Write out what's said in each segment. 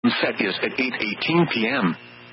sunset is at 8:18 p.m.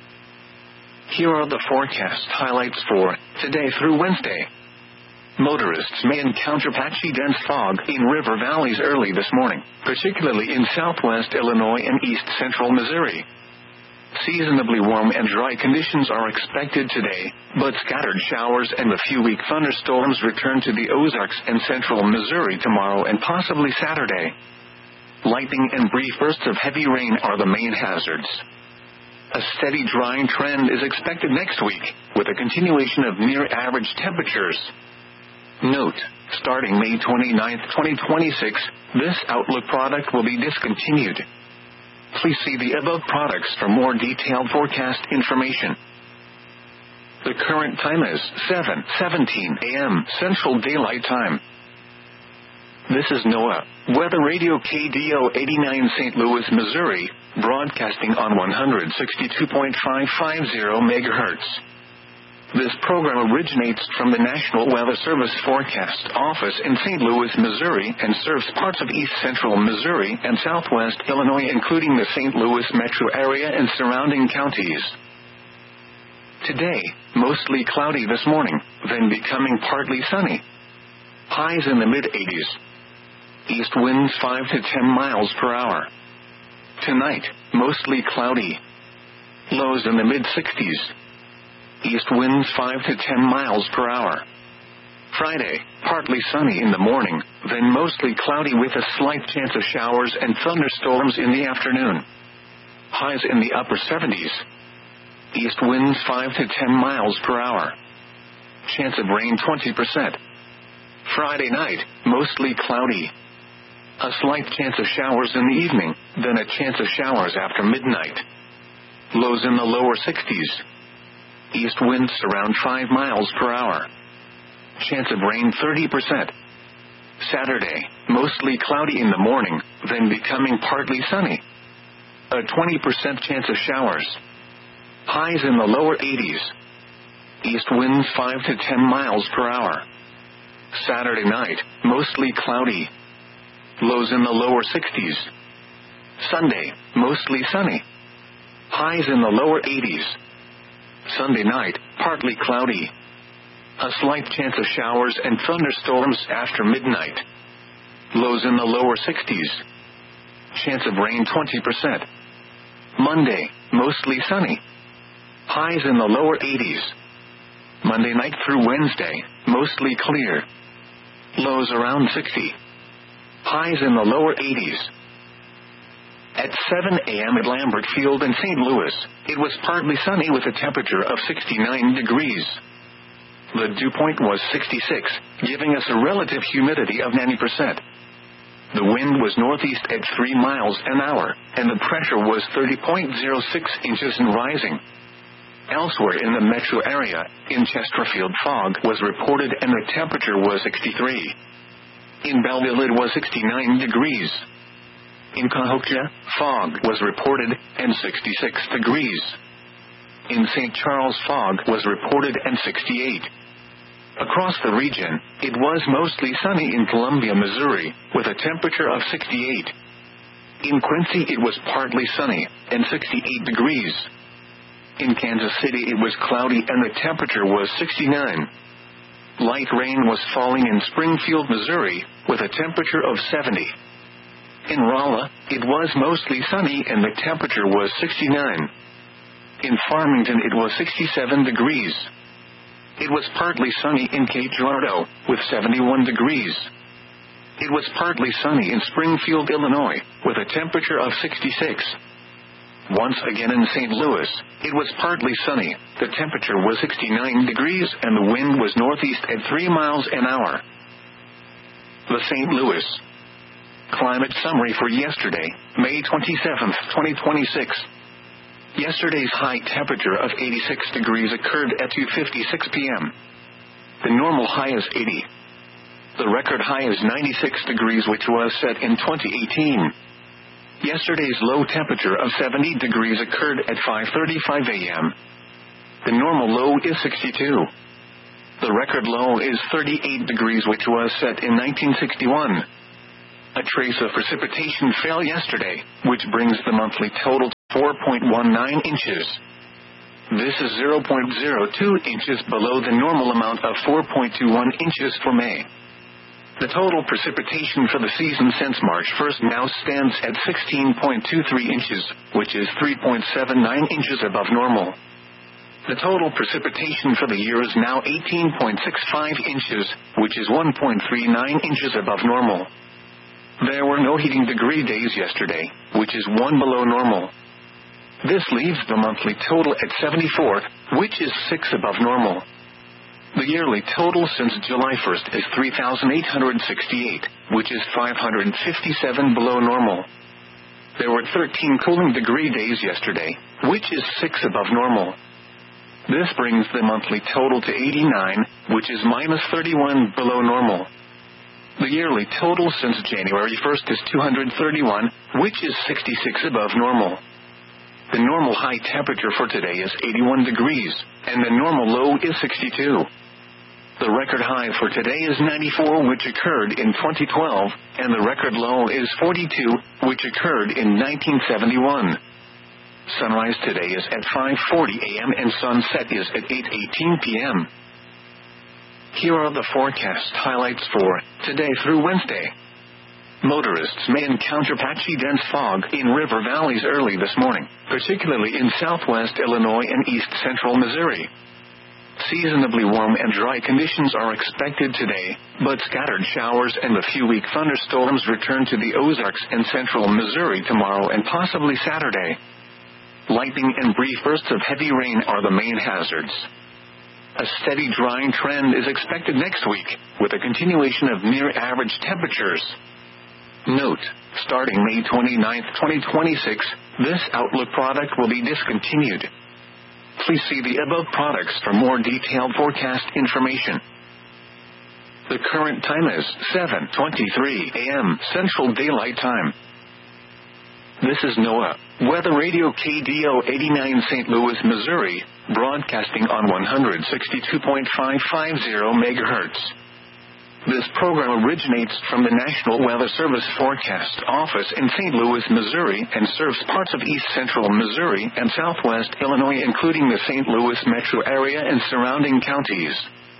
Here are the forecast highlights for today through Wednesday. Motorists may encounter patchy dense fog in river valleys early this morning, particularly in southwest Illinois and east central Missouri. Seasonably warm and dry conditions are expected today, but scattered showers and a few weak thunderstorms return to the Ozarks and central Missouri tomorrow and possibly Saturday. Lightning and brief bursts of heavy rain are the main hazards. A steady drying trend is expected next week, with a continuation of near-average temperatures. Note, starting May 29, 2026, this Outlook product will be discontinued. Please see the above products for more detailed forecast information. The current time is 7:17 a.m. Central Daylight Time. This is NOAA Weather Radio KDO 89 St. Louis, Missouri, broadcasting on 162.550 MHz. This program originates from the National Weather Service Forecast Office in St. Louis, Missouri, and serves parts of east central Missouri and southwest Illinois, including the St. Louis metro area and surrounding counties. Today, mostly cloudy this morning, then becoming partly sunny. Highs in the mid-80s. East winds 5 to 10 miles per hour. Tonight, mostly cloudy. Lows in the mid-60s. East winds 5 to 10 miles per hour. Friday, partly sunny in the morning, then mostly cloudy with a slight chance of showers and thunderstorms in the afternoon. Highs in the upper 70s. East winds 5 to 10 miles per hour. Chance of rain 20%. Friday night, mostly cloudy. A slight chance of showers in the evening, then a chance of showers after midnight. Lows in the lower 60s. East winds around 5 miles per hour. Chance of rain 30%. Saturday, mostly cloudy in the morning, then becoming partly sunny. A 20% chance of showers. Highs in the lower 80s. East winds 5 to 10 miles per hour. Saturday night, mostly cloudy. Lows in the lower 60s. Sunday, mostly sunny. Highs in the lower 80s. Sunday night, partly cloudy. A slight chance of showers and thunderstorms after midnight. Lows in the lower 60s. Chance of rain 20%. Monday, mostly sunny. Highs in the lower 80s. Monday night through Wednesday, mostly clear. Lows around 60. Highs in the lower 80s. At 7 a.m. at Lambert Field in St. Louis, it was partly sunny with a temperature of 69 degrees. The dew point was 66, giving us a relative humidity of 90%. The wind was northeast at 3 miles an hour, and the pressure was 30.06 inches and rising. Elsewhere in the metro area, in Chesterfield, fog was reported and the temperature was 63. In Belleville, it was 69 degrees. In Cahokia, fog was reported and 66 degrees. In St. Charles, fog was reported and 68. Across the region, it was mostly sunny in Columbia, Missouri, with a temperature of 68. In Quincy, it was partly sunny and 68 degrees. In Kansas City, it was cloudy and the temperature was 69. Light rain was falling in Springfield, Missouri, with a temperature of 70. In Rolla, it was mostly sunny and the temperature was 69. In Farmington, it was 67 degrees. It was partly sunny in Cape Girardeau, with 71 degrees. It was partly sunny in Springfield, Illinois, with a temperature of 66. Once again in St. Louis, it was partly sunny, the temperature was 69 degrees and the wind was northeast at 3 miles an hour. The St. Louis Climate Summary for yesterday, May 27, 2026. Yesterday's high temperature of 86 degrees occurred at 2:56 p.m. The normal high is 80. The record high is 96 degrees, which was set in 2018. Yesterday's low temperature of 70 degrees occurred at 5:35 a.m. The normal low is 62. The record low is 38 degrees, which was set in 1961. A trace of precipitation fell yesterday, which brings the monthly total to 4.19 inches. This is 0.02 inches below the normal amount of 4.21 inches for May. The total precipitation for the season since March 1st now stands at 16.23 inches, which is 3.79 inches above normal. The total precipitation for the year is now 18.65 inches, which is 1.39 inches above normal. There were no heating degree days yesterday, which is 1 below normal. This leaves the monthly total at 74, which is 6 above normal. The yearly total since July 1st is 3,868, which is 557 below normal. There were 13 cooling degree days yesterday, which is 6 above normal. This brings the monthly total to 89, which is minus 31 below normal. The yearly total since January 1st is 231, which is 66 above normal. The normal high temperature for today is 81 degrees, and the normal low is 62. The record high for today is 94, which occurred in 2012, and the record low is 42, which occurred in 1971. Sunrise today is at 5:40 a.m. and sunset is at 8:18 p.m. Here are the forecast highlights for today through Wednesday. Motorists may encounter patchy dense fog in river valleys early this morning, particularly in southwest Illinois and east central Missouri. Seasonably warm and dry conditions are expected today, but scattered showers and a few weak thunderstorms return to the Ozarks and central Missouri tomorrow and possibly Saturday. Lightning and brief bursts of heavy rain are the main hazards. A steady drying trend is expected next week, with a continuation of near-average temperatures. Note, starting May 29, 2026, this Outlook product will be discontinued. Please see the above products for more detailed forecast information. The current time is 7:23 a.m. Central Daylight Time. This is NOAA Weather Radio KDO 89 St. Louis, Missouri, broadcasting on 162.550 MHz. This program originates from the National Weather Service Forecast Office in St. Louis, Missouri, and serves parts of east central Missouri and southwest Illinois, including the St. Louis metro area and surrounding counties.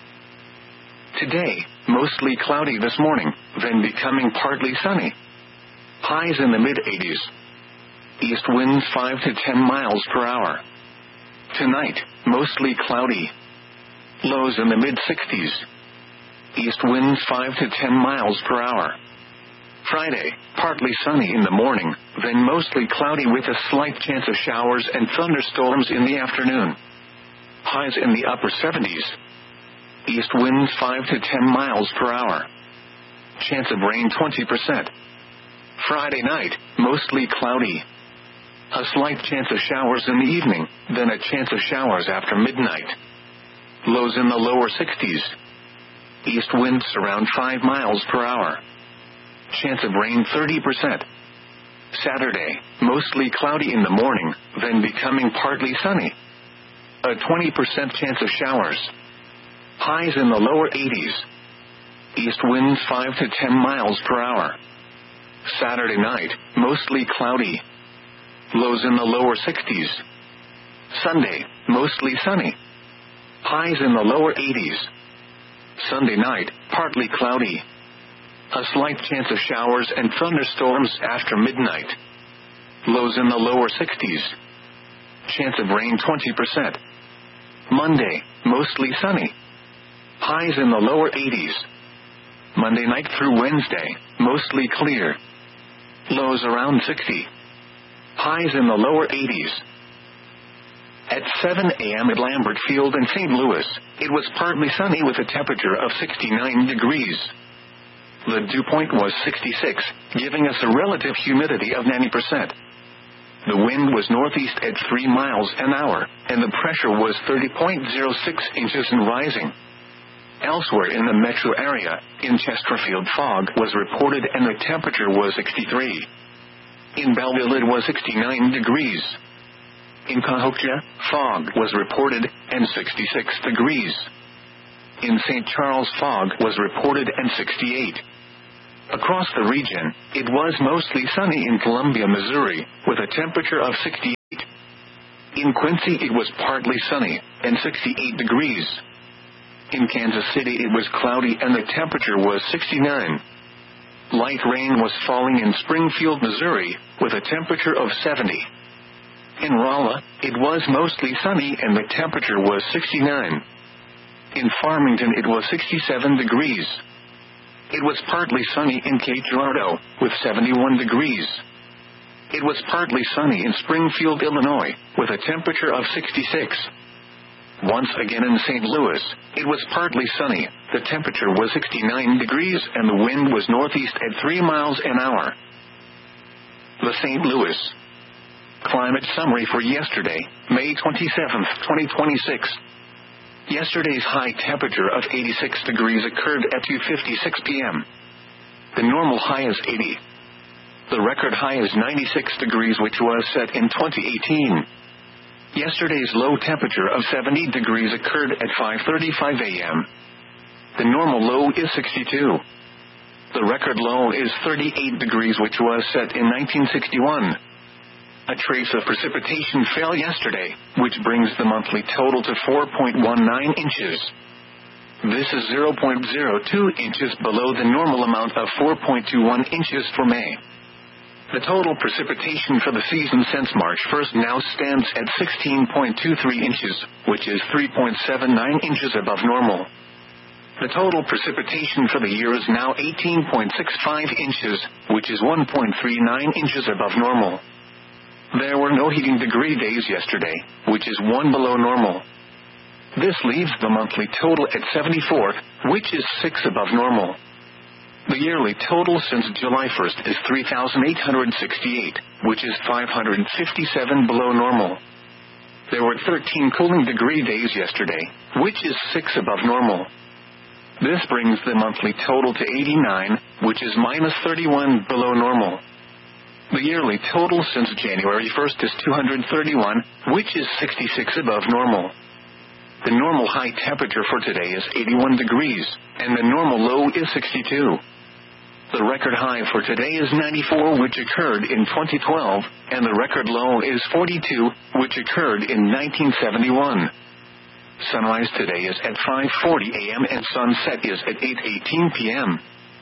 Today, mostly cloudy this morning, then becoming partly sunny. Highs in the mid-80s. East winds 5 to 10 miles per hour. Tonight, mostly cloudy. Lows in the mid-60s. East winds 5 to 10 miles per hour. Friday, partly sunny in the morning, then mostly cloudy with a slight chance of showers and thunderstorms in the afternoon. Highs in the upper 70s. East winds 5 to 10 miles per hour. Chance of rain 20%. Friday night, mostly cloudy. A slight chance of showers in the evening, then a chance of showers after midnight. Lows in the lower 60s. East winds around 5 miles per hour. Chance of rain 30%. Saturday, mostly cloudy in the morning, then becoming partly sunny. A 20% chance of showers. Highs in the lower 80s. East winds 5 to 10 miles per hour. Saturday night, mostly cloudy. Lows in the lower 60s. Sunday, mostly sunny. Highs in the lower 80s. Sunday night, partly cloudy. A slight chance of showers and thunderstorms after midnight. Lows in the lower 60s. Chance of rain 20%. Monday, mostly sunny. Highs in the lower 80s. Monday night through Wednesday, mostly clear. Lows around 60. Highs in the lower 80s. At 7 a.m. at Lambert Field in St. Louis, it was partly sunny with a temperature of 69 degrees. The dew point was 66, giving us a relative humidity of 90%. The wind was northeast at 3 miles an hour, and the pressure was 30.06 inches and rising. Elsewhere in the metro area, in Chesterfield, fog was reported and the temperature was 63. In Belleville, it was 69 degrees. In Cahokia, fog was reported and 66 degrees. In St. Charles, fog was reported and 68. Across the region, it was mostly sunny in Columbia, Missouri, with a temperature of 68. In Quincy it was partly sunny, and 68 degrees. In Kansas City it was cloudy and the temperature was 69. Light rain was falling in Springfield, Missouri, with a temperature of 70. In Rolla, it was mostly sunny and the temperature was 69. In Farmington it was 67 degrees. It was partly sunny in Cape Girardeau, with 71 degrees. It was partly sunny in Springfield, Illinois, with a temperature of 66. Once again in St. Louis, it was partly sunny, the temperature was 69 degrees and the wind was northeast at 3 miles an hour. The St. Louis Climate Summary for yesterday, May 27, 2026. Yesterday's high temperature of 86 degrees occurred at 2:56 p.m. The normal high is 80. The record high is 96 degrees, which was set in 2018. Yesterday's low temperature of 70 degrees occurred at 5:35 a.m. The normal low is 62. The record low is 38 degrees, which was set in 1961. A trace of precipitation fell yesterday, which brings the monthly total to 4.19 inches. This is 0.02 inches below the normal amount of 4.21 inches for May. The total precipitation for the season since March 1st now stands at 16.23 inches, which is 3.79 inches above normal. The total precipitation for the year is now 18.65 inches, which is 1.39 inches above normal. There were no heating degree days yesterday, which is 1 below normal. This leaves the monthly total at 74, which is 6 above normal. The yearly total since July 1st is 3,868, which is 557 below normal. There were 13 cooling degree days yesterday, which is 6 above normal. This brings the monthly total to 89, which is minus 31 below normal. The yearly total since January 1st is 231, which is 66 above normal. The normal high temperature for today is 81 degrees, and the normal low is 62. The record high for today is 94, which occurred in 2012, and the record low is 42, which occurred in 1971. Sunrise today is at 5:40 a.m. and sunset is at 8:18 p.m.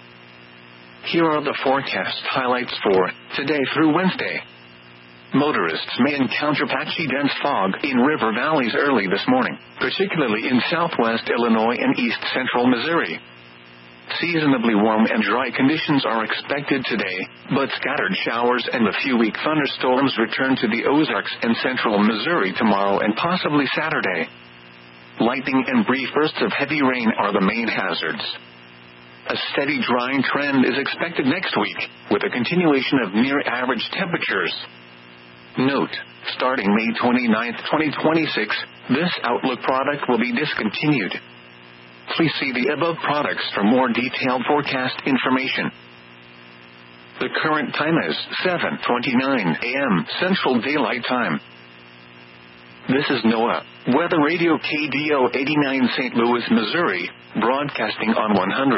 Here are the forecast highlights for today through Wednesday. Motorists may encounter patchy dense fog in river valleys early this morning, particularly in southwest Illinois and east central Missouri. Seasonably warm and dry conditions are expected today, but scattered showers and a few weak thunderstorms return to the Ozarks and central Missouri tomorrow and possibly Saturday. Lightning and brief bursts of heavy rain are the main hazards. A steady drying trend is expected next week, with a continuation of near-average temperatures. Note, starting May 29, 2026, this Outlook product will be discontinued. Please see the above products for more detailed forecast information. The current time is 7:29 a.m. Central Daylight Time. This is NOAA Weather Radio KDO 89 St. Louis, Missouri, broadcasting on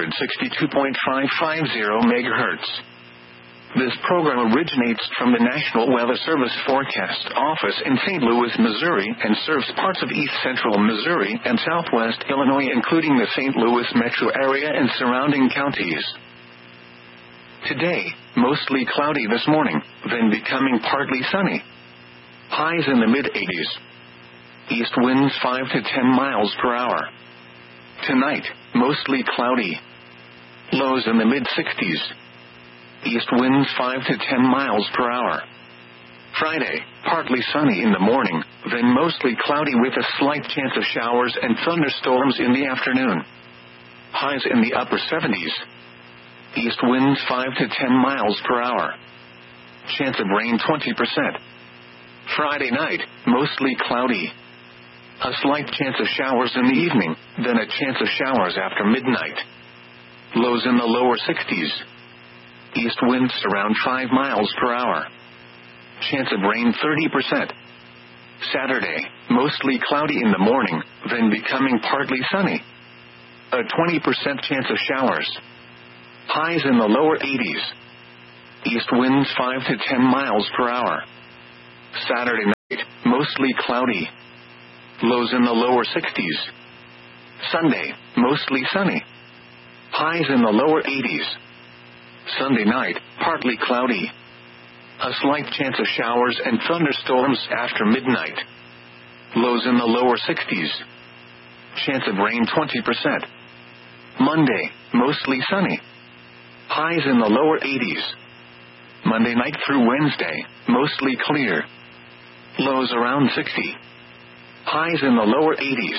162.550 MHz. This program originates from the National Weather Service Forecast Office in St. Louis, Missouri, and serves parts of east central Missouri and southwest Illinois, including the St. Louis metro area and surrounding counties. Today, mostly cloudy this morning, then becoming partly sunny. Highs in the mid-80s. East winds 5 to 10 miles per hour. Tonight, mostly cloudy. Lows in the mid-60s. East winds 5 to 10 miles per hour. Friday, partly sunny in the morning, then mostly cloudy with a slight chance of showers and thunderstorms in the afternoon. Highs in the upper 70s. East winds 5 to 10 miles per hour. Chance of rain 20%. Friday night, mostly cloudy. A slight chance of showers in the evening, then a chance of showers after midnight. Lows in the lower 60s. East winds around 5 miles per hour. Chance of rain 30%. Saturday, mostly cloudy in the morning, then becoming partly sunny. A 20% chance of showers. Highs in the lower 80s. East winds 5 to 10 miles per hour. Saturday night, mostly mostly cloudy. Lows in the lower 60s. Sunday, mostly sunny. Highs in the lower 80s. Sunday night, partly cloudy. A slight chance of showers and thunderstorms after midnight. Lows in the lower 60s. Chance of rain 20%. Monday, mostly sunny. Highs in the lower 80s. Monday night through Wednesday, mostly clear. Lows around 60. Highs in the lower 80s.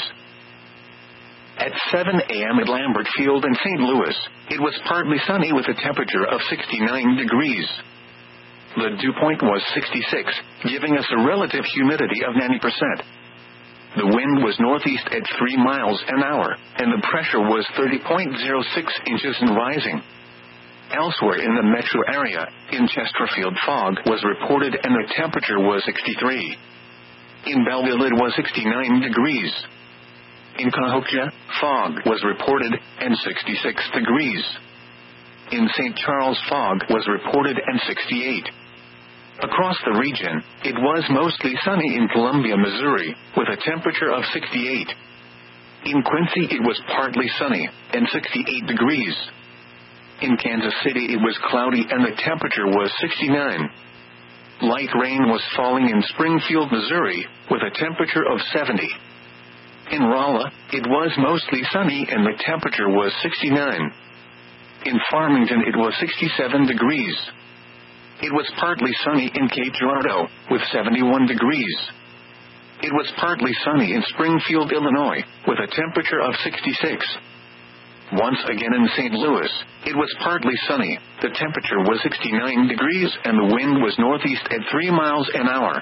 At 7 a.m. at Lambert Field in St. Louis, it was partly sunny with a temperature of 69 degrees. The dew point was 66, giving us a relative humidity of 90%. The wind was northeast at 3 miles an hour, and the pressure was 30.06 inches and rising. Elsewhere in the metro area, in Chesterfield fog was reported and the temperature was 63. In Belleville it was 69 degrees. In Cahokia, fog was reported and 66 degrees. In St. Charles fog was reported and 68. Across the region, it was mostly sunny in Columbia, Missouri, with a temperature of 68. In Quincy it was partly sunny, and 68 degrees. In Kansas City it was cloudy and the temperature was 69. Light rain was falling in Springfield, Missouri, with a temperature of 70. In Rolla, it was mostly sunny and the temperature was 69. In Farmington it was 67 degrees. It was partly sunny in Cape Girardeau, with 71 degrees. It was partly sunny in Springfield, Illinois, with a temperature of 66. Once again in St. Louis, it was partly sunny, the temperature was 69 degrees and the wind was northeast at 3 miles an hour.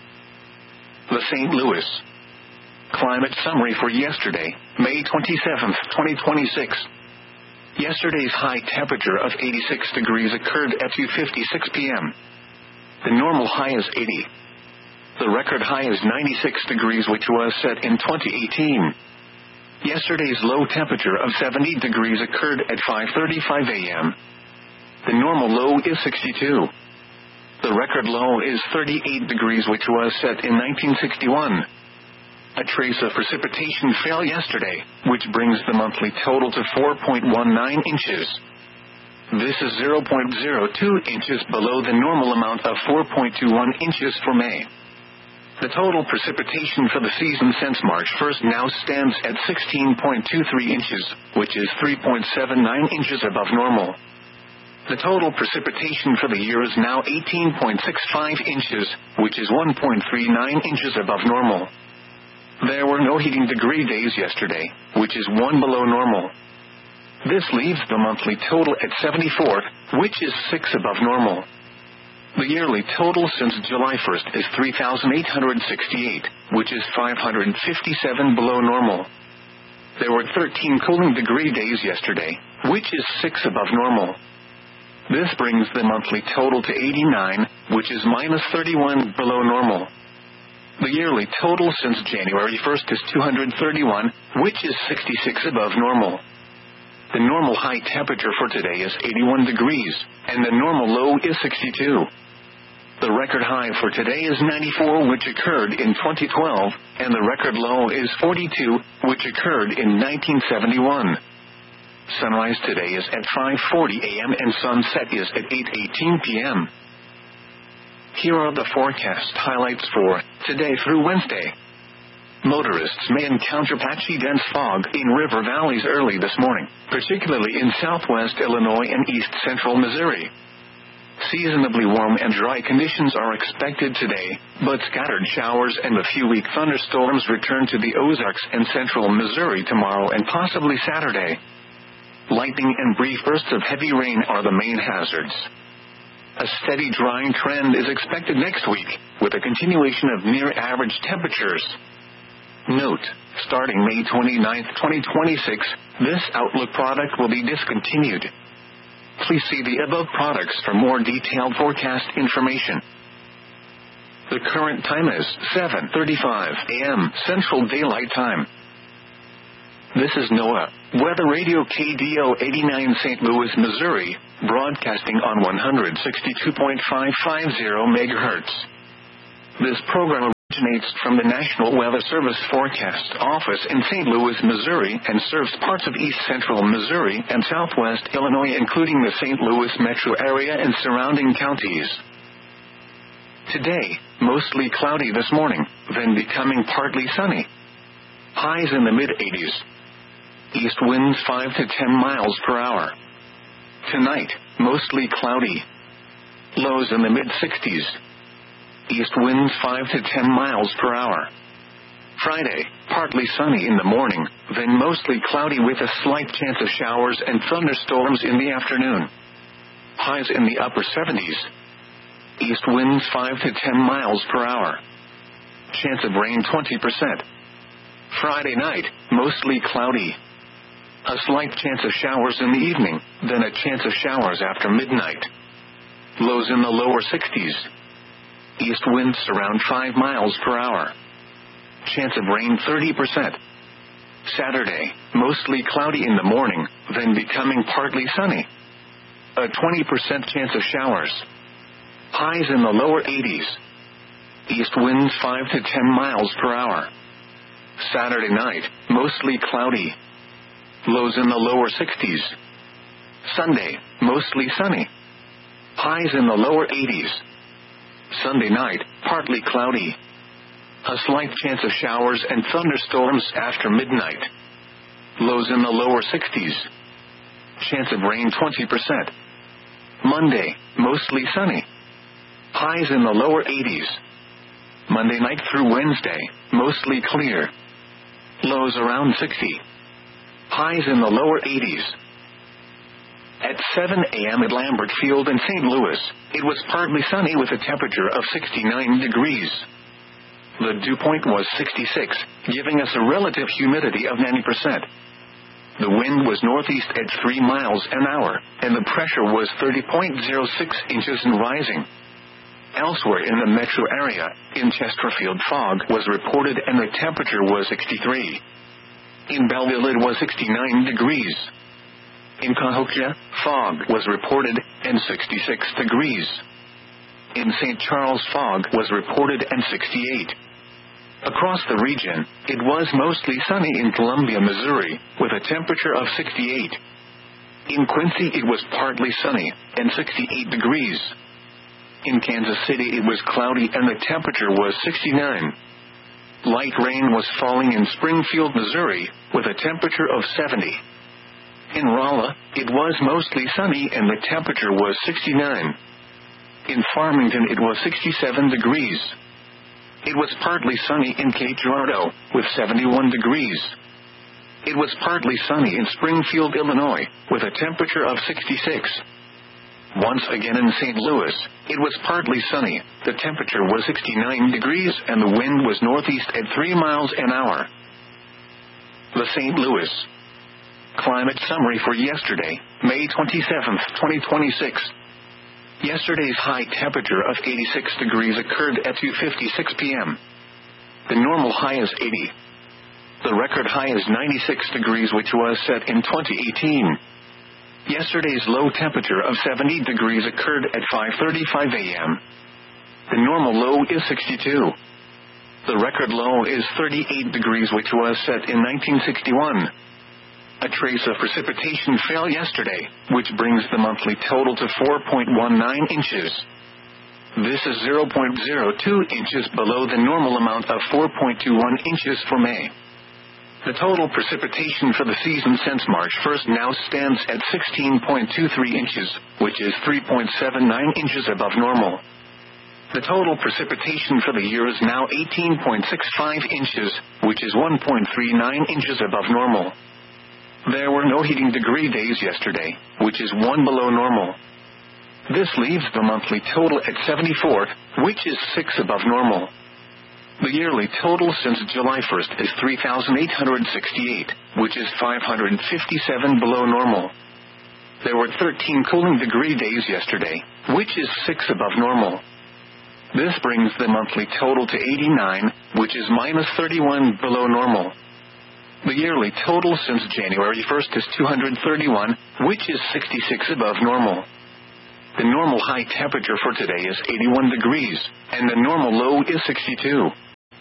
The St. Louis Climate Summary for yesterday, May 27, 2026. Yesterday's high temperature of 86 degrees occurred at 2:56 p.m. The normal high is 80. The record high is 96 degrees, which was set in 2018. Yesterday's low temperature of 70 degrees occurred at 5:35 a.m. The normal low is 62. The record low is 38 degrees, which was set in 1961. A trace of precipitation fell yesterday, which brings the monthly total to 4.19 inches. This is 0.02 inches below the normal amount of 4.21 inches for May. The total precipitation for the season since March 1st now stands at 16.23 inches, which is 3.79 inches above normal. The total precipitation for the year is now 18.65 inches, which is 1.39 inches above normal. There were no heating degree days yesterday, which is 1 below normal. This leaves the monthly total at 74, which is 6 above normal. The yearly total since July 1st is 3,868, which is 557 below normal. There were 13 cooling degree days yesterday, which is 6 above normal. This brings the monthly total to 89, which is minus 31 below normal. The yearly total since January 1st is 231, which is 66 above normal. The normal high temperature for today is 81 degrees, and the normal low is 62. The record high for today is 94, which occurred in 2012, and the record low is 42, which occurred in 1971. Sunrise today is at 5:40 a.m. and sunset is at 8:18 p.m. Here are the forecast highlights for today through Wednesday. Motorists may encounter patchy dense fog in river valleys early this morning, particularly in southwest Illinois and east central Missouri. Seasonably warm and dry conditions are expected today, but scattered showers and a few weak thunderstorms return to the Ozarks and central Missouri tomorrow and possibly Saturday. Lightning and brief bursts of heavy rain are the main hazards. A steady drying trend is expected next week, with a continuation of near-average temperatures. Note, starting May 29, 2026, this Outlook product will be discontinued. Please see the above products for more detailed forecast information. The current time is 7:35 a.m. Central Daylight Time. This is NOAA Weather Radio KDO 89 St. Louis, Missouri, broadcasting on 162.550 MHz. This program originates from the National Weather Service Forecast Office in St. Louis, Missouri, and serves parts of east central Missouri and southwest Illinois, including the St. Louis metro area and surrounding counties. Today, mostly cloudy this morning, then becoming partly sunny. Highs in the mid-80s. East winds 5 to 10 miles per hour. Tonight, mostly cloudy. Lows in the mid-60s. East winds 5 to 10 miles per hour. Friday, partly sunny in the morning, then mostly cloudy with a slight chance of showers and thunderstorms in the afternoon. Highs in the upper 70s. East winds 5 to 10 miles per hour. Chance of rain 20%. Friday night, mostly cloudy. A slight chance of showers in the evening, then a chance of showers after midnight. Lows in the lower 60s. East winds around 5 miles per hour. Chance of rain 30%. Saturday, mostly cloudy in the morning, then becoming partly sunny. A 20% chance of showers. Highs in the lower 80s. East winds 5 to 10 miles per hour. Saturday night, mostly cloudy. Lows in the lower 60s. Sunday, mostly sunny. Highs in the lower 80s. Sunday night, partly cloudy. A slight chance of showers and thunderstorms after midnight. Lows in the lower 60s. Chance of rain 20%. Monday, mostly sunny. Highs in the lower 80s. Monday night through Wednesday, mostly clear. Lows around 60. Highs in the lower 80s. At 7 a.m. at Lambert Field in St. Louis, it was partly sunny with a temperature of 69 degrees. The dew point was 66, giving us a relative humidity of 90%. The wind was northeast at 3 miles an hour, and the pressure was 30.06 inches and rising. Elsewhere in the metro area, in Chesterfield, fog was reported and the temperature was 63. In Belleville it was 69 degrees. In Cahokia, fog was reported and 66 degrees. In St. Charles, fog was reported and 68. Across the region, it was mostly sunny in Columbia, Missouri, with a temperature of 68. In Quincy it was partly sunny and 68 degrees. In Kansas City it was cloudy and the temperature was 69. Light rain was falling in Springfield, Missouri, with a temperature of 70. In Rolla, it was mostly sunny and the temperature was 69. In Farmington it was 67 degrees. It was partly sunny in Cape Girardeau, with 71 degrees. It was partly sunny in Springfield, Illinois, with a temperature of 66. Once again in St. Louis, it was partly sunny, the temperature was 69 degrees and the wind was northeast at 3 miles an hour. The St. Louis Climate Summary for yesterday, May 27, 2026. Yesterday's high temperature of 86 degrees occurred at 2:56 p.m. The normal high is 80. The record high is 96 degrees, which was set in 2018. Yesterday's low temperature of 70 degrees occurred at 5:35 a.m. The normal low is 62. The record low is 38 degrees, which was set in 1961. A trace of precipitation fell yesterday, which brings the monthly total to 4.19 inches. This is 0.02 inches below the normal amount of 4.21 inches for May. The total precipitation for the season since March 1st now stands at 16.23 inches, which is 3.79 inches above normal. The total precipitation for the year is now 18.65 inches, which is 1.39 inches above normal. There were no heating degree days yesterday, which is 1 below normal. This leaves the monthly total at 74, which is 6 above normal. The yearly total since July 1st is 3,868, which is 557 below normal. There were 13 cooling degree days yesterday, which is 6 above normal. This brings the monthly total to 89, which is minus 31 below normal. The yearly total since January 1st is 231, which is 66 above normal. The normal high temperature for today is 81 degrees, and the normal low is 62.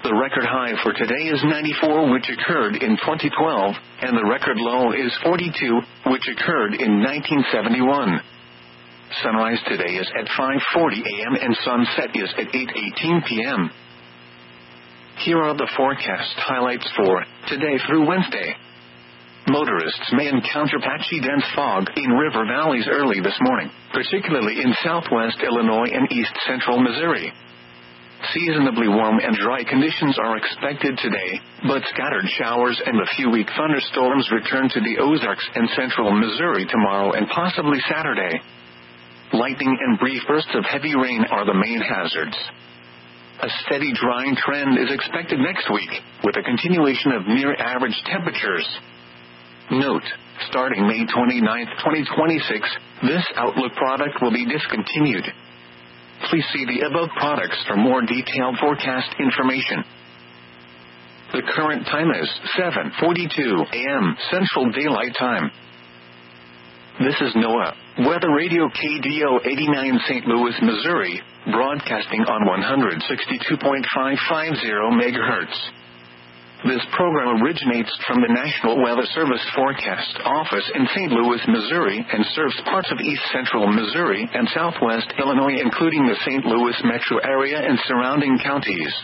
The record high for today is 94, which occurred in 2012, and the record low is 42, which occurred in 1971. Sunrise today is at 5:40 a.m. and sunset is at 8:18 p.m. Here are the forecast highlights for today through Wednesday. Motorists may encounter patchy dense fog in river valleys early this morning, particularly in southwest Illinois and east central Missouri. Seasonably warm and dry conditions are expected today, but scattered showers and a few weak thunderstorms return to the Ozarks and central Missouri tomorrow and possibly Saturday. Lightning and brief bursts of heavy rain are the main hazards. A steady drying trend is expected next week, with a continuation of near-average temperatures. Note, starting May 29, 2026, this Outlook product will be discontinued. Please see the above products for more detailed forecast information. The current time is 7:42 a.m. Central Daylight Time. This is NOAA Weather Radio KDO 89 St. Louis, Missouri, broadcasting on 162.550 MHz. This program originates from the National Weather Service Forecast Office in St. Louis, Missouri, and serves parts of east central Missouri and southwest Illinois, including the St. Louis metro area and surrounding counties.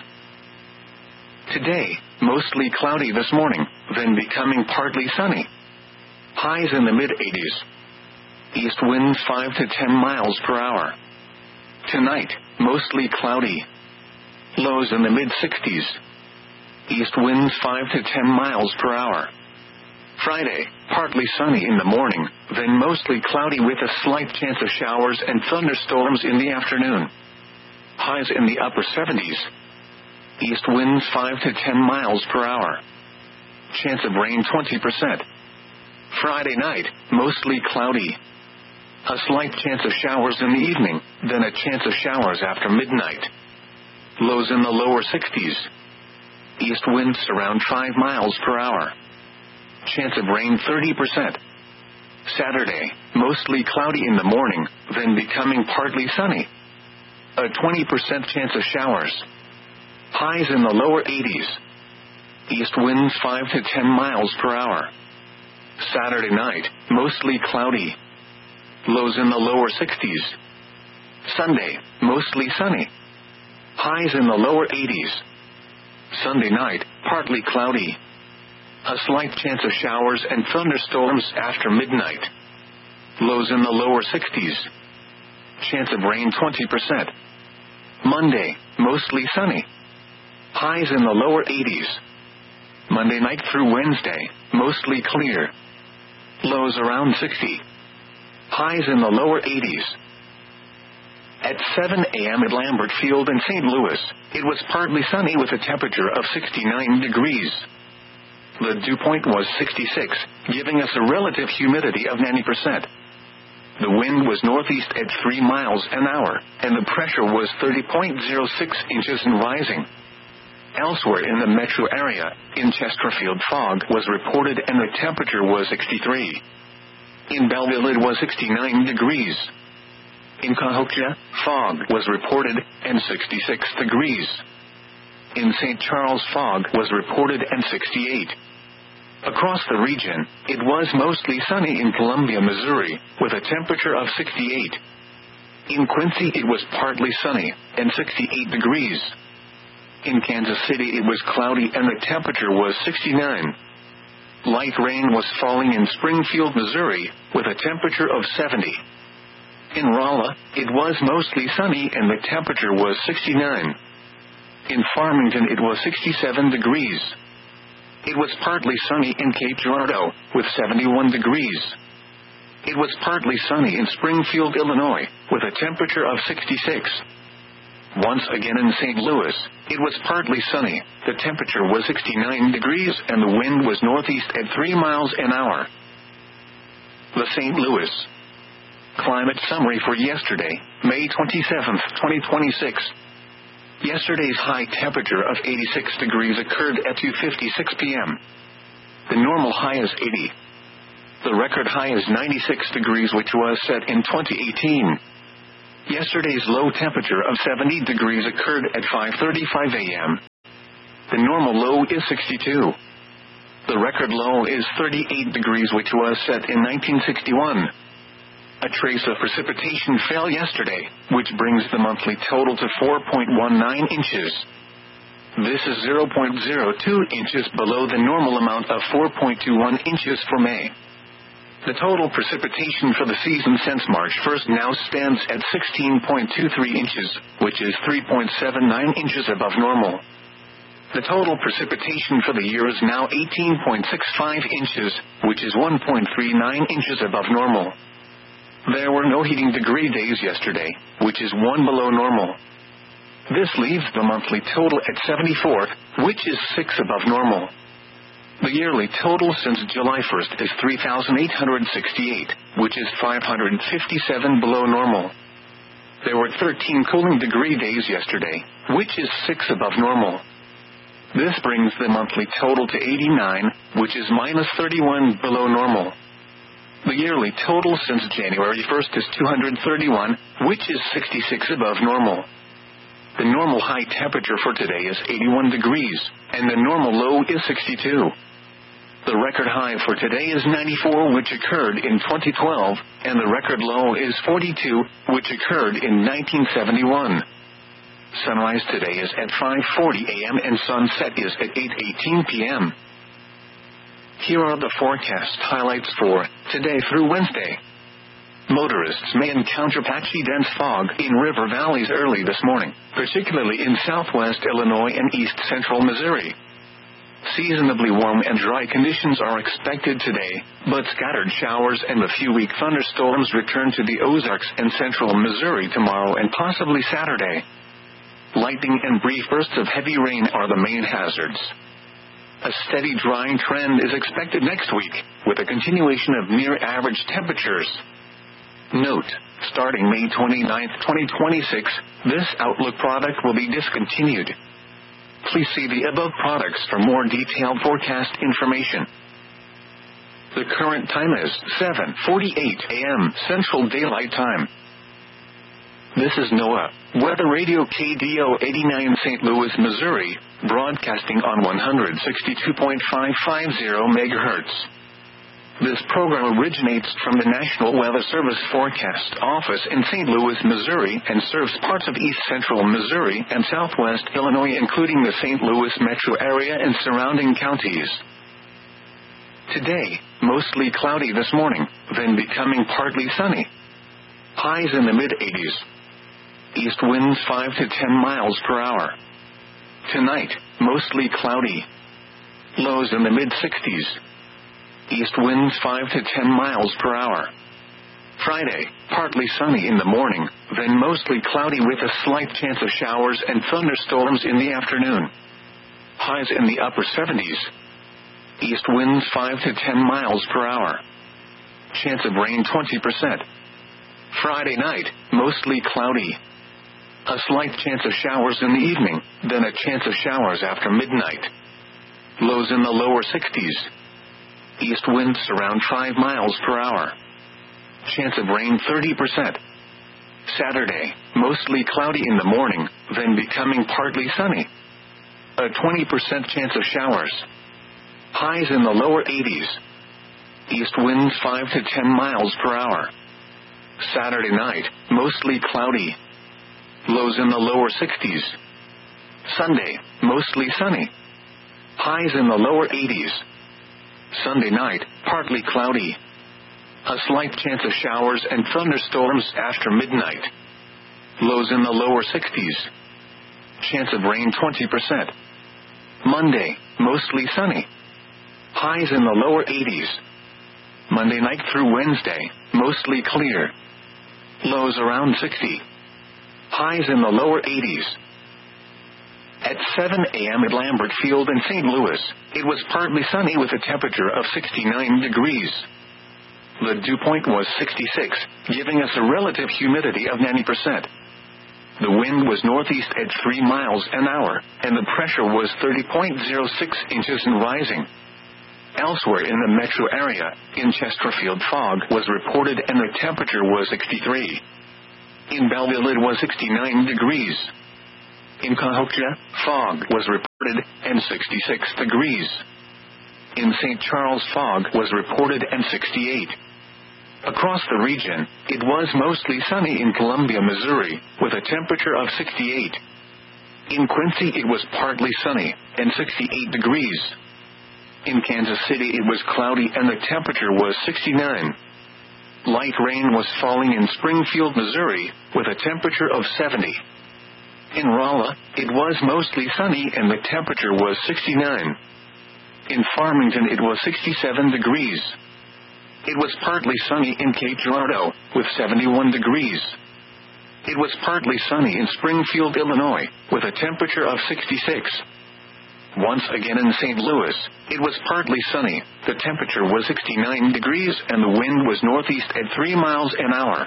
Today, mostly cloudy this morning, then becoming partly sunny. Highs in the mid-80s. East winds 5 to 10 miles per hour. Tonight, mostly cloudy. Lows in the mid-60s. East winds 5 to 10 miles per hour. Friday, partly sunny in the morning, then mostly cloudy with a slight chance of showers and thunderstorms in the afternoon. Highs in the upper 70s. East winds 5 to 10 miles per hour. Chance of rain 20%. Friday night, mostly cloudy. A slight chance of showers in the evening, then a chance of showers after midnight. Lows in the lower 60s. East winds around 5 miles per hour. Chance of rain 30%. Saturday, mostly cloudy in the morning, then becoming partly sunny. A 20% chance of showers. Highs in the lower 80s. East winds 5 to 10 miles per hour. Saturday night, mostly cloudy. Lows in the lower 60s. Sunday, mostly sunny. Highs in the lower 80s. Sunday night, partly cloudy. A slight chance of showers and thunderstorms after midnight. Lows in the lower 60s. Chance of rain 20%. Monday, mostly sunny. Highs in the lower 80s. Monday night through Wednesday, mostly clear. Lows around 60. Highs in the lower 80s. At 7 a.m. at Lambert Field in St. Louis, it was partly sunny with a temperature of 69 degrees. The dew point was 66, giving us a relative humidity of 90%. The wind was northeast at 3 miles an hour, and the pressure was 30.06 inches and rising. Elsewhere in the metro area, in Chesterfield, fog was reported and the temperature was 63. In Belleville, it was 69 degrees. In Cahokia, fog was reported and 66 degrees. In St. Charles, fog was reported and 68. Across the region, it was mostly sunny in Columbia, Missouri, with a temperature of 68. In Quincy, it was partly sunny and 68 degrees. In Kansas City, it was cloudy and the temperature was 69. Light rain was falling in Springfield, Missouri, with a temperature of 70. In Rolla, it was mostly sunny and the temperature was 69. In Farmington, it was 67 degrees. It was partly sunny in Cape Girardeau, with 71 degrees. It was partly sunny in Springfield, Illinois, with a temperature of 66. Once again in St. Louis, it was partly sunny, the temperature was 69 degrees and the wind was northeast at 3 miles an hour. The St. Louis Climate Summary for yesterday, May 27, 2026. Yesterday's high temperature of 86 degrees occurred at 2:56 p.m. The normal high is 80. The record high is 96 degrees, which was set in 2018. Yesterday's low temperature of 70 degrees occurred at 5:35 a.m. The normal low is 62. The record low is 38 degrees, which was set in 1961. A trace of precipitation fell yesterday, which brings the monthly total to 4.19 inches. This is 0.02 inches below the normal amount of 4.21 inches for May. The total precipitation for the season since March 1st now stands at 16.23 inches, which is 3.79 inches above normal. The total precipitation for the year is now 18.65 inches, which is 1.39 inches above normal. There were no heating degree days yesterday, which is 1 below normal. This leaves the monthly total at 74, which is 6 above normal. The yearly total since July 1st is 3,868, which is 557 below normal. There were 13 cooling degree days yesterday, which is 6 above normal. This brings the monthly total to 89, which is minus 31 below normal. The yearly total since January 1st is 231, which is 66 above normal. The normal high temperature for today is 81 degrees, and the normal low is 62. The record high for today is 94, which occurred in 2012, and the record low is 42, which occurred in 1971. Sunrise today is at 5:40 a.m. and sunset is at 8:18 p.m. Here are the forecast highlights for today through Wednesday. Motorists may encounter patchy dense fog in river valleys early this morning, particularly in southwest Illinois and east central Missouri. Seasonably warm and dry conditions are expected today, but scattered showers and a few weak thunderstorms return to the Ozarks and central Missouri tomorrow and possibly Saturday. Lightning and brief bursts of heavy rain are the main hazards. A steady drying trend is expected next week, with a continuation of near-average temperatures. Note, starting May 29, 2026, this Outlook product will be discontinued. Please see the above products for more detailed forecast information. The current time is 7:48 a.m. Central Daylight Time. This is NOAA, Weather Radio KDO 89 St. Louis, Missouri, broadcasting on 162.550 MHz. This program originates from the National Weather Service Forecast Office in St. Louis, Missouri, and serves parts of east central Missouri and southwest Illinois, including the St. Louis metro area and surrounding counties. Today, mostly cloudy this morning, then becoming partly sunny. Highs in the mid-80s. East winds 5 to 10 miles per hour. Tonight, mostly cloudy. Lows in the mid-60s. East winds 5 to 10 miles per hour. Friday, partly sunny in the morning, then mostly cloudy with a slight chance of showers and thunderstorms in the afternoon. Highs in the upper 70s. East winds 5 to 10 miles per hour. Chance of rain 20%. Friday night, mostly cloudy. A slight chance of showers in the evening, then a chance of showers after midnight. Lows in the lower 60s. East winds around 5 miles per hour. Chance of rain 30%. Saturday, mostly cloudy in the morning, then becoming partly sunny. A 20% chance of showers. Highs in the lower 80s. East winds 5 to 10 miles per hour. Saturday night, mostly cloudy. Lows in the lower 60s. Sunday, mostly sunny. Highs in the lower 80s. Sunday night, partly cloudy. A slight chance of showers and thunderstorms after midnight. Lows in the lower 60s. Chance of rain 20%. Monday, mostly sunny. Highs in the lower 80s. Monday night through Wednesday, mostly clear. Lows around 60. Highs in the lower 80s. At 7 a.m. at Lambert Field in St. Louis, it was partly sunny with a temperature of 69 degrees. The dew point was 66, giving us a relative humidity of 90%. The wind was northeast at 3 miles an hour, and the pressure was 30.06 inches and rising. Elsewhere in the metro area, in Chesterfield, fog was reported and the temperature was 63. In Belleville it was 69 degrees. In Cahokia, fog was reported, and 66 degrees. In St. Charles, fog was reported, and 68. Across the region, it was mostly sunny in Columbia, Missouri, with a temperature of 68. In Quincy, it was partly sunny, and 68 degrees. In Kansas City, it was cloudy, and the temperature was 69. Light rain was falling in Springfield, Missouri, with a temperature of 70. In Rolla, it was mostly sunny, and the temperature was 69. In Farmington, it was 67 degrees. It was partly sunny in Cape Girardeau, with 71 degrees. It was partly sunny in Springfield, Illinois, with a temperature of 66. Once again in St. Louis, it was partly sunny, the temperature was 69 degrees, and the wind was northeast at 3 miles an hour.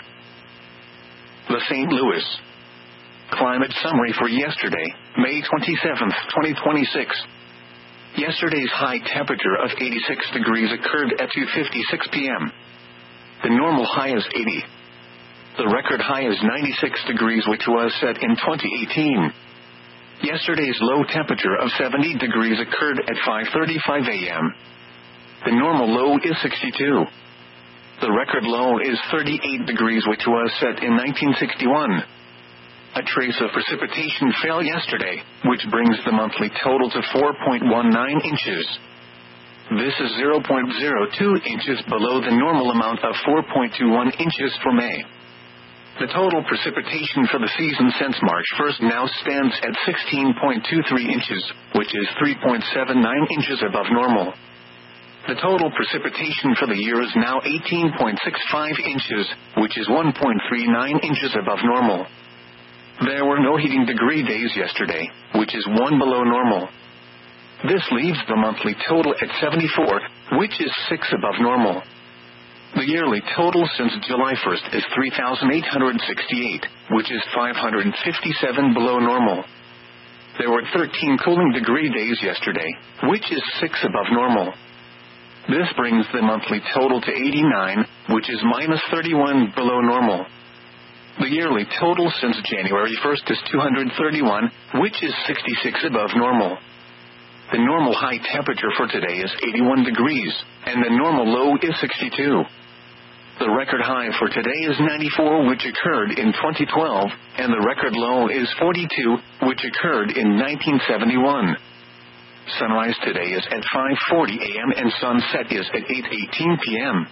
The St. Louis Climate Summary for yesterday, May 27, 2026. Yesterday's high temperature of 86 degrees occurred at 2:56 p.m. The normal high is 80. The record high is 96 degrees, which was set in 2018. Yesterday's low temperature of 70 degrees occurred at 5:35 a.m. The normal low is 62. The record low is 38 degrees, which was set in 1961. A trace of precipitation fell yesterday, which brings the monthly total to 4.19 inches. This is 0.02 inches below the normal amount of 4.21 inches for May. The total precipitation for the season since March 1st now stands at 16.23 inches, which is 3.79 inches above normal. The total precipitation for the year is now 18.65 inches, which is 1.39 inches above normal. There were no heating degree days yesterday, which is 1 below normal. This leaves the monthly total at 74, which is 6 above normal. The yearly total since July 1st is 3,868, which is 557 below normal. There were 13 cooling degree days yesterday, which is 6 above normal. This brings the monthly total to 89, which is minus 31 below normal. The yearly total since January 1st is 231, which is 66 above normal. The normal high temperature for today is 81 degrees, and the normal low is 62. The record high for today is 94, which occurred in 2012, and the record low is 42, which occurred in 1971. Sunrise today is at 5:40 a.m. and sunset is at 8:18 p.m.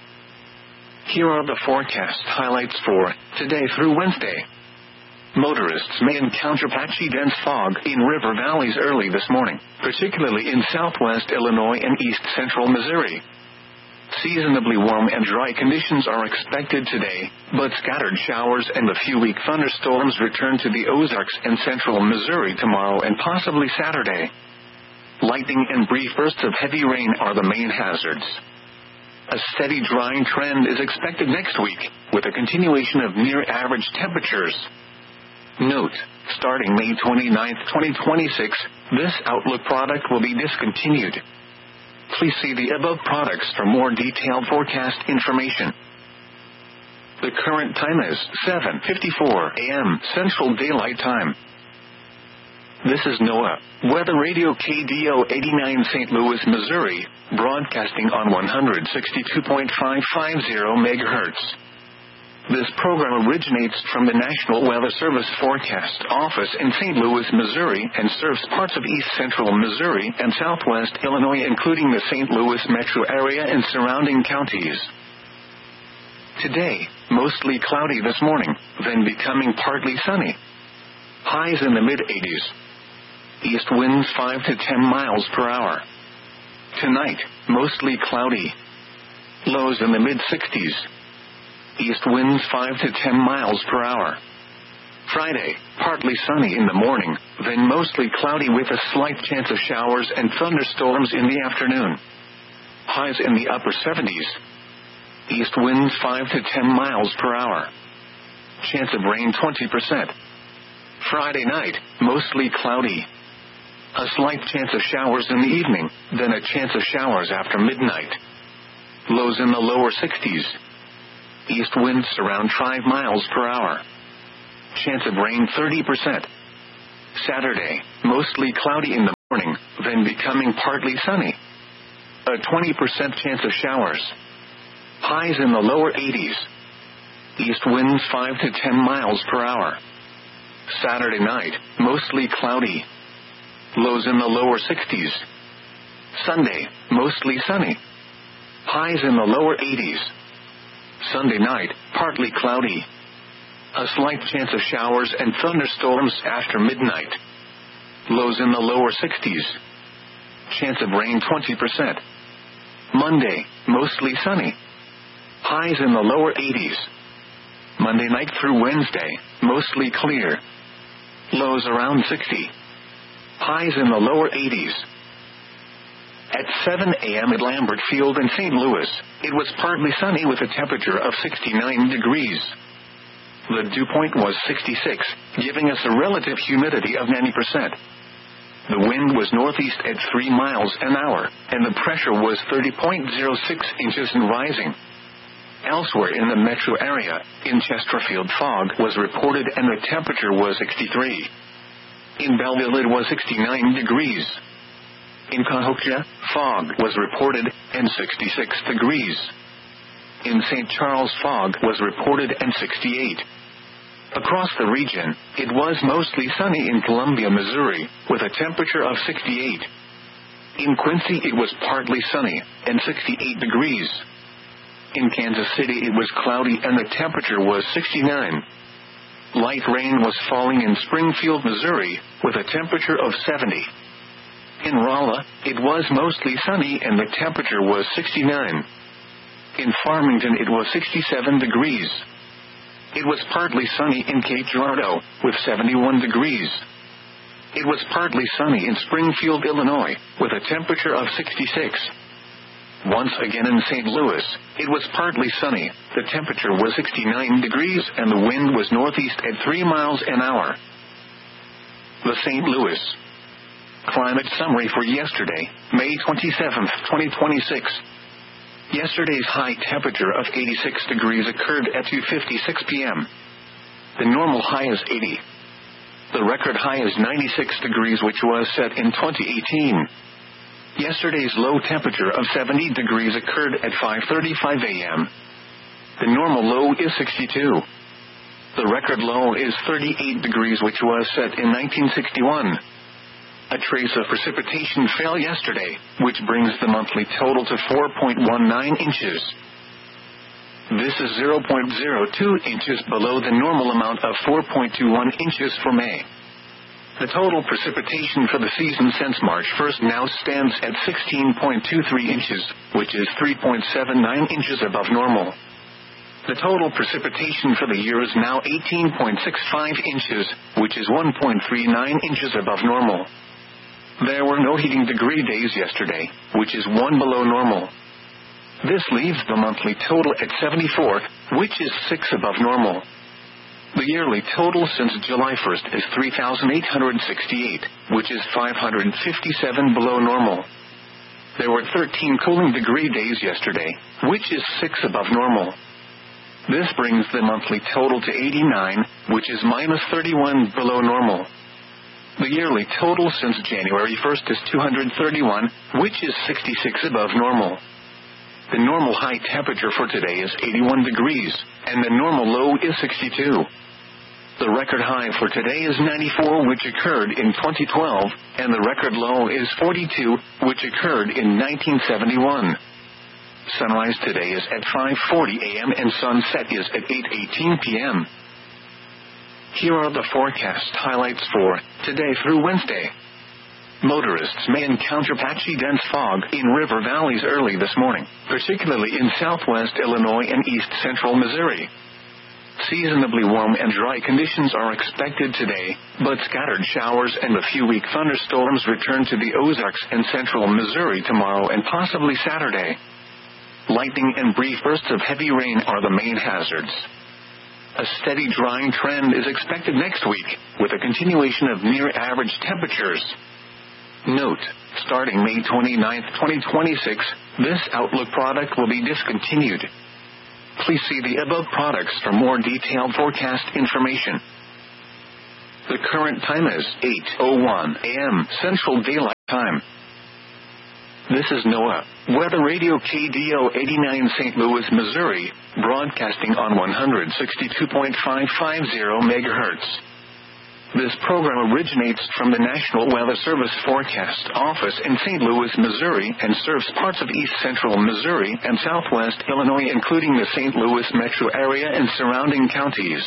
Here are the forecast highlights for today through Wednesday. Motorists may encounter patchy dense fog in river valleys early this morning, particularly in southwest Illinois and east central Missouri. Seasonably warm and dry conditions are expected today, but scattered showers and a few weak thunderstorms return to the Ozarks and central Missouri tomorrow and possibly Saturday. Lightning and brief bursts of heavy rain are the main hazards. A steady drying trend is expected next week, with a continuation of near-average temperatures. Note, starting May 29, 2026, this Outlook product will be discontinued. Please see the above products for more detailed forecast information. The current time is 7:54 a.m. Central Daylight Time. This is NOAA Weather Radio KDO 89 St. Louis, Missouri, broadcasting on 162.550 MHz. This program originates from the National Weather Service Forecast Office in St. Louis, Missouri, and serves parts of east central Missouri and southwest Illinois, including the St. Louis metro area and surrounding counties. Today, mostly cloudy this morning, then becoming partly sunny. Highs in the mid-80s. East winds 5 to 10 miles per hour. Tonight, mostly cloudy. Lows in the mid-60s. East winds 5 to 10 miles per hour. Friday, partly sunny in the morning, then mostly cloudy with a slight chance of showers and thunderstorms in the afternoon. Highs in the upper 70s. East winds 5 to 10 miles per hour. Chance of rain 20%. Friday night, mostly cloudy. A slight chance of showers in the evening, then a chance of showers after midnight. Lows in the lower 60s. East winds around 5 miles per hour. Chance of rain 30%. Saturday, mostly cloudy in the morning, then becoming partly sunny. A 20% chance of showers. Highs in the lower 80s. East winds 5 to 10 miles per hour. Saturday night, mostly cloudy. Lows in the lower 60s. Sunday, mostly sunny. Highs in the lower 80s. Sunday night, partly cloudy. A slight chance of showers and thunderstorms after midnight. Lows in the lower 60s. Chance of rain 20%. Monday, mostly sunny. Highs in the lower 80s. Monday night through Wednesday, mostly clear. Lows around 60. Highs in the lower 80s. At 7 a.m. at Lambert Field in St. Louis, it was partly sunny with a temperature of 69 degrees. The dew point was 66, giving us a relative humidity of 90%. The wind was northeast at 3 miles an hour, and the pressure was 30.06 inches and rising. Elsewhere in the metro area, in Chesterfield fog was reported and the temperature was 63. In Belleville it was 69 degrees. In Cahokia, fog was reported and 66 degrees. In St. Charles fog was reported and 68. Across the region, it was mostly sunny in Columbia, Missouri, with a temperature of 68. In Quincy it was partly sunny and 68 degrees. In Kansas City it was cloudy and the temperature was 69. Light rain was falling in Springfield, Missouri, with a temperature of 70. In Rolla, it was mostly sunny and the temperature was 69. In Farmington it was 67 degrees. It was partly sunny in Cape Girardeau, with 71 degrees. It was partly sunny in Springfield, Illinois, with a temperature of 66. Once again in St. Louis, it was partly sunny, the temperature was 69 degrees and the wind was northeast at 3 miles an hour. The St. Louis Climate Summary for yesterday, May 27, 2026. Yesterday's high temperature of 86 degrees occurred at 2:56 p.m. The normal high is 80. The record high is 96 degrees, which was set in 2018. Yesterday's low temperature of 70 degrees occurred at 5:35 a.m. The normal low is 62. The record low is 38 degrees, which was set in 1961. A trace of precipitation fell yesterday, which brings the monthly total to 4.19 inches. This is 0.02 inches below the normal amount of 4.21 inches for May. The total precipitation for the season since March 1st now stands at 16.23 inches, which is 3.79 inches above normal. The total precipitation for the year is now 18.65 inches, which is 1.39 inches above normal. There were no heating degree days yesterday, which is 1 below normal. This leaves the monthly total at 74, which is 6 above normal. The yearly total since July 1st is 3,868, which is 557 below normal. There were 13 cooling degree days yesterday, which is 6 above normal. This brings the monthly total to 89, which is minus 31 below normal. The yearly total since January 1st is 231, which is 66 above normal. The normal high temperature for today is 81 degrees, and the normal low is 62. The record high for today is 94, which occurred in 2012, and the record low is 42, which occurred in 1971. Sunrise today is at 5:40 a.m. and sunset is at 8:18 p.m. Here are the forecast highlights for today through Wednesday. Motorists may encounter patchy dense fog in river valleys early this morning, particularly in southwest Illinois and east central Missouri. Seasonably warm and dry conditions are expected today, but scattered showers and a few weak thunderstorms return to the Ozarks and central Missouri tomorrow and possibly Saturday. Lightning and brief bursts of heavy rain are the main hazards. A steady drying trend is expected next week, with a continuation of near-average temperatures. Note, starting May 29, 2026, this Outlook product will be discontinued. Please see the above products for more detailed forecast information. The current time is 8:01 a.m. Central Daylight Time. This is NOAA Weather Radio KDO 89 St. Louis, Missouri, broadcasting on 162.550 MHz. This program originates from the National Weather Service Forecast Office in St. Louis, Missouri, and serves parts of east central Missouri and southwest Illinois, including the St. Louis metro area and surrounding counties.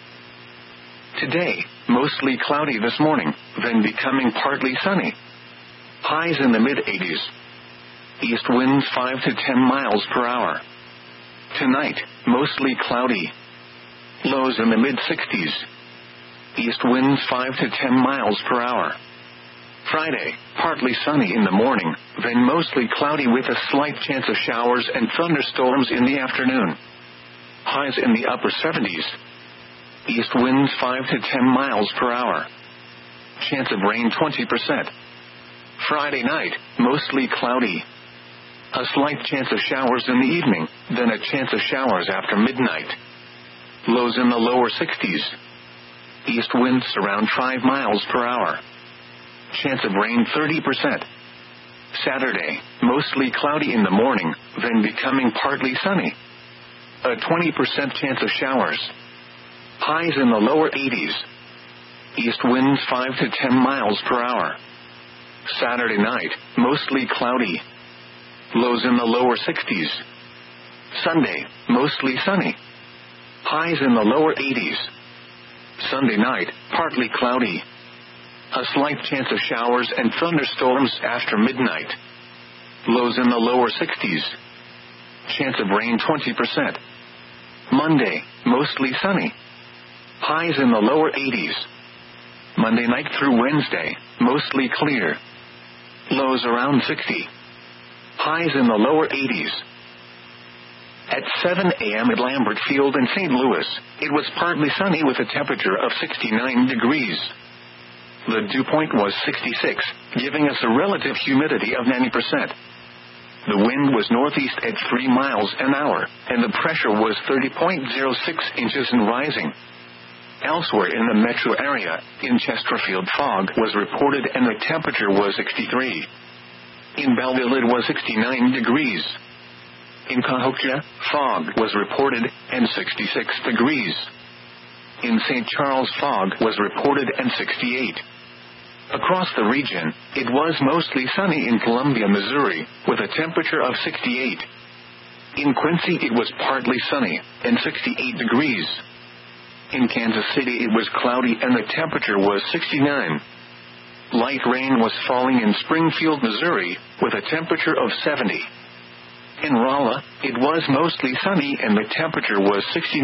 Today, mostly cloudy this morning, then becoming partly sunny. Highs in the mid-80s. East winds 5 to 10 miles per hour. Tonight, mostly cloudy. Lows in the mid-60s. East winds 5 to 10 miles per hour. Friday, partly sunny in the morning, then mostly cloudy with a slight chance of showers and thunderstorms in the afternoon. Highs in the upper 70s. East winds 5 to 10 miles per hour. Chance of rain 20%. Friday night, mostly cloudy. A slight chance of showers in the evening, then a chance of showers after midnight. Lows in the lower 60s. East winds around 5 miles per hour. Chance of rain 30%. Saturday, mostly cloudy in the morning, then becoming partly sunny. A 20% chance of showers. Highs in the lower 80s. East winds 5 to 10 miles per hour. Saturday night, mostly cloudy. Lows in the lower 60s. Sunday, mostly sunny. Highs in the lower 80s. Sunday night, partly cloudy. A slight chance of showers and thunderstorms after midnight. Lows in the lower 60s. Chance of rain 20%. Monday, mostly sunny. Highs in the lower 80s. Monday night through Wednesday, mostly clear. Lows around 60. Highs in the lower 80s. At 7 a.m. at Lambert Field in St. Louis, it was partly sunny with a temperature of 69 degrees. The dew point was 66, giving us a relative humidity of 90%. The wind was northeast at 3 miles an hour, and the pressure was 30.06 inches and rising. Elsewhere in the metro area, in Chesterfield, fog was reported and the temperature was 63. In Belleville, it was 69 degrees. In Cahokia, fog was reported and 66 degrees. In St. Charles, fog was reported and 68. Across the region, it was mostly sunny in Columbia, Missouri, with a temperature of 68. In Quincy, it was partly sunny and 68 degrees. In Kansas City, it was cloudy and the temperature was 69. Light rain was falling in Springfield, Missouri, with a temperature of 70. In Rolla, it was mostly sunny and the temperature was 69.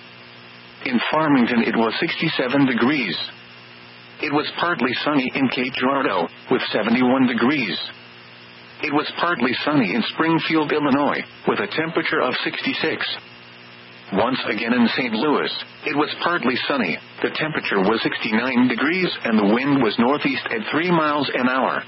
In Farmington, it was 67 degrees. It was partly sunny in Cape Girardeau, with 71 degrees. It was partly sunny in Springfield, Illinois, with a temperature of 66. Once again in St. Louis, it was partly sunny, the temperature was 69 degrees and the wind was northeast at 3 miles an hour.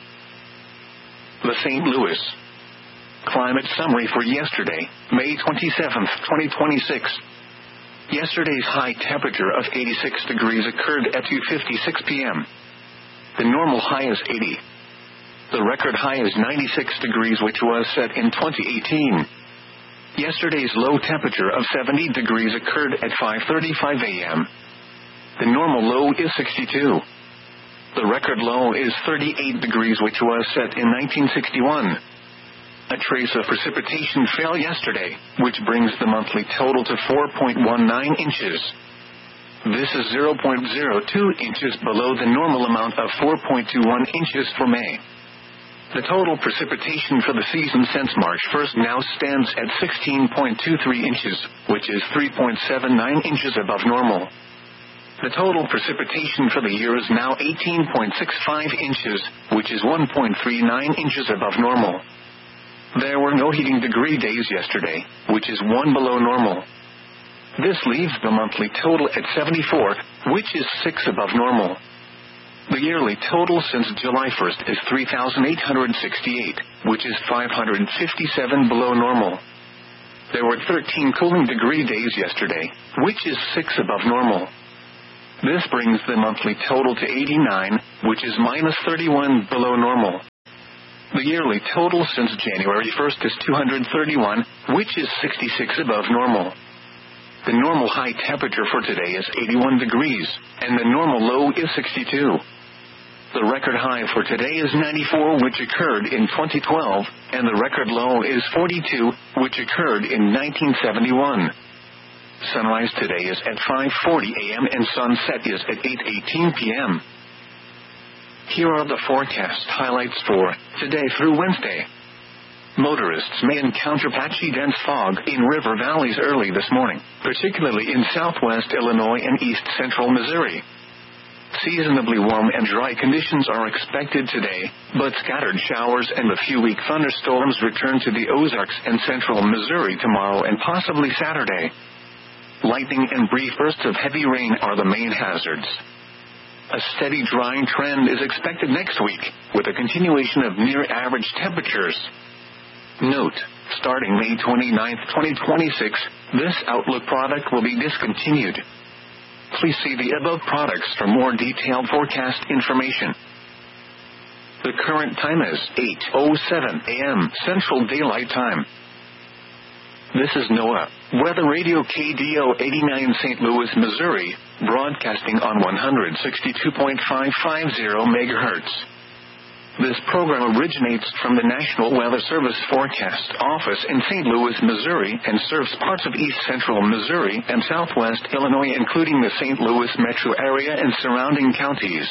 The St. Louis Climate Summary for yesterday, May 27, 2026. Yesterday's high temperature of 86 degrees occurred at 2:56 p.m. The normal high is 80. The record high is 96 degrees, which was set in 2018. Yesterday's low temperature of 70 degrees occurred at 5:35 a.m. The normal low is 62. The record low is 38 degrees, which was set in 1961. A trace of precipitation fell yesterday, which brings the monthly total to 4.19 inches. This is 0.02 inches below the normal amount of 4.21 inches for May. The total precipitation for the season since March 1st now stands at 16.23 inches, which is 3.79 inches above normal. The total precipitation for the year is now 18.65 inches, which is 1.39 inches above normal. There were no heating degree days yesterday, which is 1 below normal. This leaves the monthly total at 74, which is 6 above normal. The yearly total since July 1st is 3,868, which is 557 below normal. There were 13 cooling degree days yesterday, which is 6 above normal. This brings the monthly total to 89, which is minus 31 below normal. The yearly total since January 1st is 231, which is 66 above normal. The normal high temperature for today is 81 degrees, and the normal low is 62. The record high for today is 94, which occurred in 2012, and the record low is 42, which occurred in 1971. Sunrise today is at 5:40 a.m. and sunset is at 8:18 p.m. Here are the forecast highlights for today through Wednesday. Motorists may encounter patchy dense fog in river valleys early this morning, particularly in southwest Illinois and east central Missouri. Seasonably warm and dry conditions are expected today, but scattered showers and a few weak thunderstorms return to the Ozarks and central Missouri tomorrow and possibly Saturday. Lightning and brief bursts of heavy rain are the main hazards. A steady drying trend is expected next week, with a continuation of near-average temperatures. Note, starting May 29, 2026, this Outlook product will be discontinued. Please see the above products for more detailed forecast information. The current time is 8:07 a.m. Central Daylight Time. This is NOAA Weather Radio KDO 89 St. Louis, Missouri, broadcasting on 162.550 MHz. This program originates from the National Weather Service Forecast Office in St. Louis, Missouri, and serves parts of east central Missouri and southwest Illinois, including the St. Louis metro area and surrounding counties.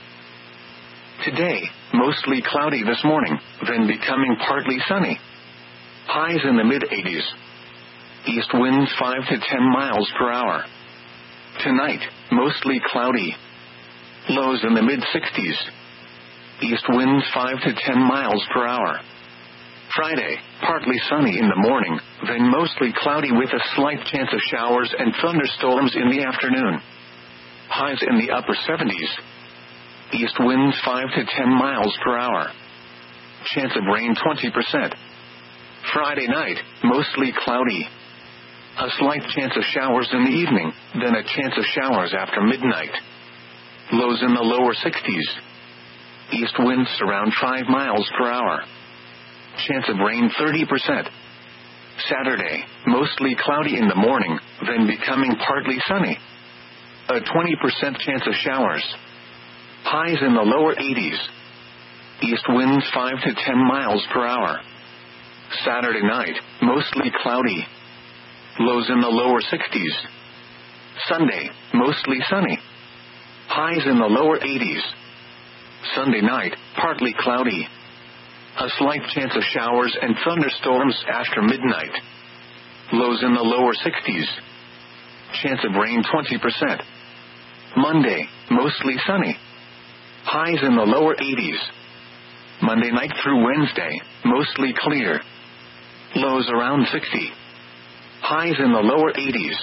Today, mostly cloudy this morning, then becoming partly sunny. Highs in the mid-80s. East winds 5 to 10 miles per hour. Tonight, mostly cloudy. Lows in the mid-60s. East winds 5 to 10 miles per hour. Friday, partly sunny in the morning, then mostly cloudy with a slight chance of showers and thunderstorms in the afternoon. Highs in the upper 70s. East winds 5 to 10 miles per hour. Chance of rain 20%. Friday night, mostly cloudy. A slight chance of showers in the evening, then a chance of showers after midnight. Lows in the lower 60s. East winds around 5 miles per hour. Chance of rain 30%. Saturday, mostly cloudy in the morning, then becoming partly sunny. A 20% chance of showers. Highs in the lower 80s. East winds 5 to 10 miles per hour. Saturday night, mostly cloudy. Lows in the lower 60s. Sunday, mostly sunny. Highs in the lower 80s. Sunday night, partly cloudy. A slight chance of showers and thunderstorms after midnight. Lows in the lower 60s. Chance of rain 20%. Monday, mostly sunny. Highs in the lower 80s. Monday night through Wednesday, mostly clear. Lows around 60. Highs in the lower 80s.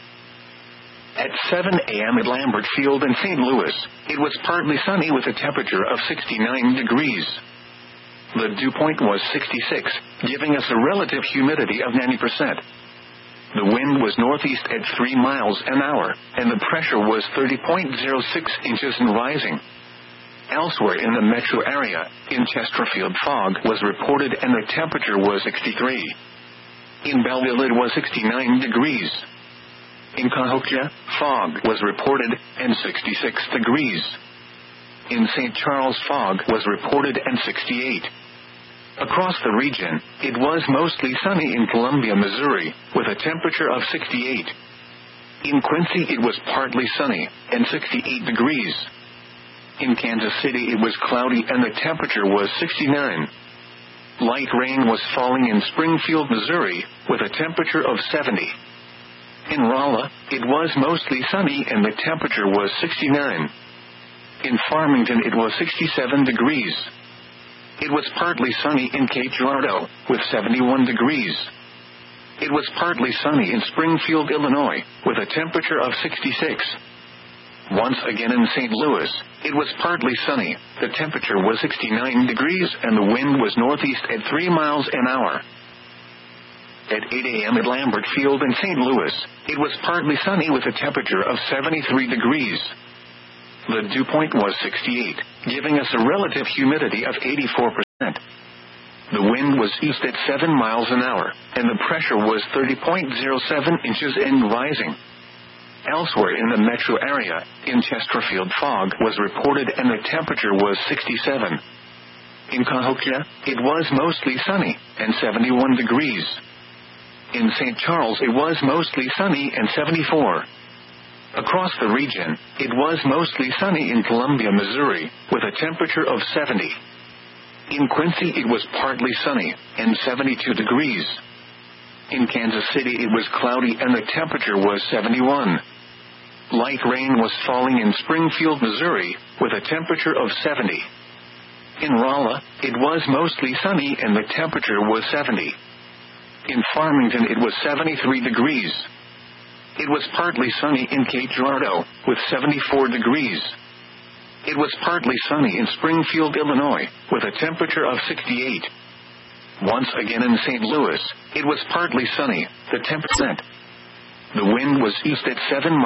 At 7 a.m. at Lambert Field in St. Louis, it was partly sunny with a temperature of 69 degrees. The dew point was 66, giving us a relative humidity of 90%. The wind was northeast at 3 miles an hour, and the pressure was 30.06 inches and rising. Elsewhere in the metro area, in Chesterfield, fog was reported and the temperature was 63. In Belleville, it was 69 degrees. In Cahokia, fog was reported and 66 degrees. In St. Charles, fog was reported and 68. Across the region, it was mostly sunny in Columbia, Missouri, with a temperature of 68. In Quincy, it was partly sunny and 68 degrees. In Kansas City, it was cloudy and the temperature was 69. Light rain was falling in Springfield, Missouri, with a temperature of 70. In Rolla, it was mostly sunny and the temperature was 69. In Farmington, it was 67 degrees. It was partly sunny in Cape Girardeau, with 71 degrees. It was partly sunny in Springfield, Illinois, with a temperature of 66. Once again in St. Louis, it was partly sunny, the temperature was 69 degrees and the wind was northeast at 3 miles an hour. At 8 a.m. at Lambert Field in St. Louis, it was partly sunny with a temperature of 73 degrees. The dew point was 68, giving us a relative humidity of 84%. The wind was east at 7 miles an hour, and the pressure was 30.07 inches and rising. Elsewhere in the metro area, in Chesterfield, fog was reported and the temperature was 67. In Cahokia, it was mostly sunny, and 71 degrees. In St. Charles, it was mostly sunny and 74. Across the region, it was mostly sunny in Columbia, Missouri, with a temperature of 70. In Quincy, it was partly sunny, and 72 degrees. In Kansas City, it was cloudy and the temperature was 71. Light rain was falling in Springfield, Missouri, with a temperature of 70. In Rolla, it was mostly sunny and the temperature was 70. In Farmington, it was 73 degrees. It was partly sunny in Cape Girardeau, with 74 degrees. It was partly sunny in Springfield, Illinois, with a temperature of 68. Once again in St. Louis, it was partly sunny, the temperature. The wind was east at 7 miles.